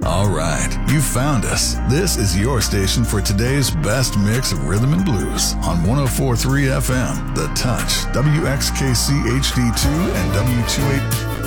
All right, you found us. This is your station for today's best mix of rhythm and blues on 104.3 FM, The Touch, WXKC HD2 and W28.